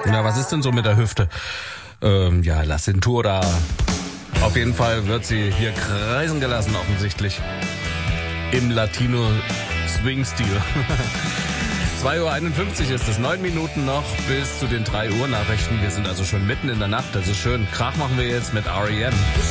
Na, was ist denn so mit der Hüfte? Ja, La Cintura. Auf jeden Fall wird sie hier kreisen gelassen, offensichtlich. Im Latino-Swing-Stil. 2:51 Uhr ist es, 9 Minuten noch bis zu den 3 Uhr Nachrichten. Wir sind also schon mitten in der Nacht, also schön. Krach machen wir jetzt mit R.E.M.